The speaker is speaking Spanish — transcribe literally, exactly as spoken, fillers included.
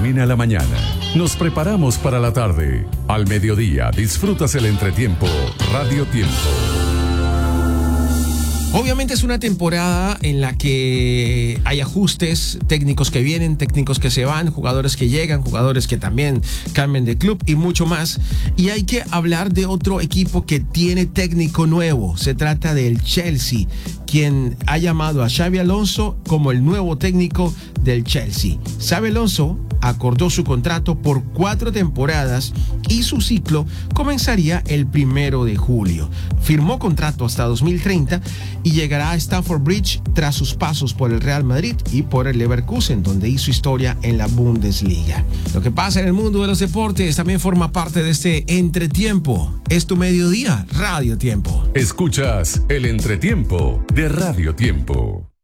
termina la mañana. Nos preparamos para la tarde. Al mediodía disfrutas el entretiempo Radio Tiempo. Obviamente es una temporada en la que hay ajustes, técnicos que vienen, técnicos que se van, jugadores que llegan, jugadores que también cambian de club y mucho más. Y hay que hablar de otro equipo que tiene técnico nuevo. Se trata del Chelsea, quien ha llamado a Xabi Alonso como el nuevo técnico del Chelsea. Xabi Alonso acordó su contrato por cuatro temporadas y su ciclo comenzaría el primero de julio. Firmó contrato hasta dos mil treinta y llegará a Stamford Bridge tras sus pasos por el Real Madrid y por el Leverkusen, donde hizo historia en la Bundesliga. Lo que pasa en el mundo de los deportes también forma parte de este entretiempo. Es tu mediodía, Radio Tiempo. Escuchas el entretiempo de Radio Tiempo.